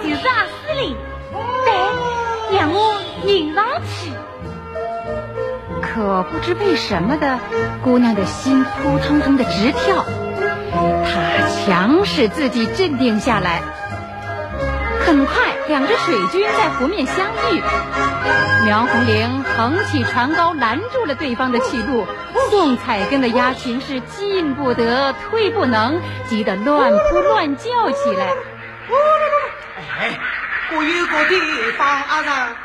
就是阿司令，得让我迎上去。 可不知为什么的，姑娘的心扑腾腾的直跳。她强使自己镇定下来。很快，两支水军在湖面相遇。苗红玲横起船篙拦住了对方的去路，宋彩根的鸭群是进不得退不能，急得乱扑乱叫起来。 哎，我有个地方啊